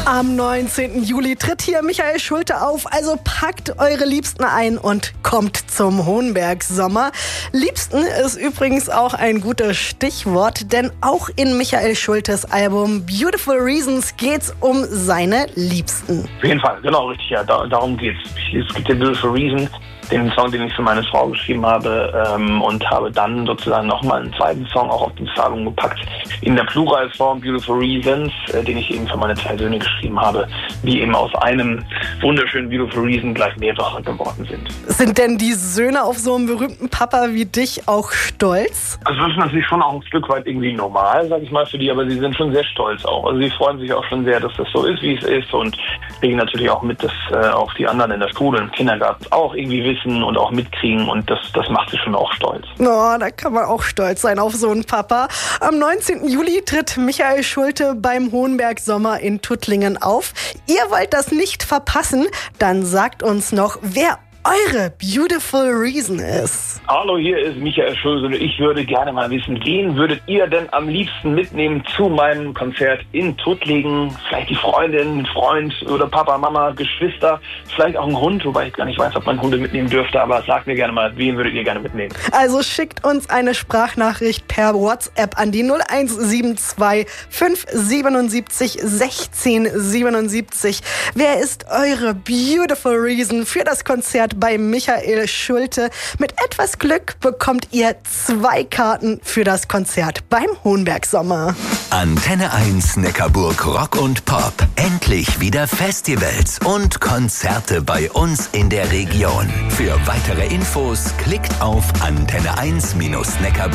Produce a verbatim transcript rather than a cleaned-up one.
Am neunzehnten Juli tritt hier Michael Schulte auf, also packt eure Liebsten ein und kommt zum Hohenberg-Sommer. Liebsten ist übrigens auch ein gutes Stichwort, denn auch in Michael Schultes Album Beautiful Reasons geht's um seine Liebsten. Auf jeden Fall, genau, richtig, ja, da, darum geht's. Es gibt den Beautiful Reasons, den Song, den ich für meine Frau geschrieben habe, ähm, und habe dann sozusagen nochmal einen zweiten Song auch auf das Album gepackt, in der Pluralform Beautiful Reasons, äh, den ich eben für meine zwei Söhne geschrieben habe, die eben aus einem wunderschönen Beautiful Reason gleich mehrere geworden sind. Sind denn die Söhne auf so einen berühmten Papa wie dich auch stolz? Also das ist natürlich schon auch ein Stück weit irgendwie normal, sag ich mal, für die, aber sie sind schon sehr stolz auch. Also sie freuen sich auch schon sehr, dass das so ist, wie es ist, und kriegen natürlich auch mit, dass äh, auch die anderen in der Schule, im Kindergarten auch irgendwie wissen und auch mitkriegen, und das, das macht sie schon auch stolz. Oh, da kann man auch stolz sein auf so einen Papa. Am neunzehnten Juli tritt Michael Schulte beim Hohenberg-Sommer in Tuttlingen auf. Ihr wollt das nicht verpassen? Dann sagt uns noch, wer eure Beautiful Reason ist. Hallo, hier ist Michael Schulte und ich würde gerne mal wissen, wen würdet ihr denn am liebsten mitnehmen zu meinem Konzert in Tuttlingen? Vielleicht die Freundin, Freund oder Papa, Mama, Geschwister, vielleicht auch ein Hund, wobei ich gar nicht weiß, ob man Hunde mitnehmen dürfte, aber sagt mir gerne mal, wen würdet ihr gerne mitnehmen? Also schickt uns eine Sprachnachricht per WhatsApp an die null eins sieben zwei fünf sieben sieben sechs sieben sieben. Wer ist eure Beautiful Reason für das Konzert bei Michael Schulte? Mit etwas Glück bekommt ihr zwei Karten für das Konzert beim Hohenberg-Sommer. Antenne eins Neckarburg Rock und Pop. Endlich wieder Festivals und Konzerte bei uns in der Region. Für weitere Infos klickt auf antenne eins Neckarburg.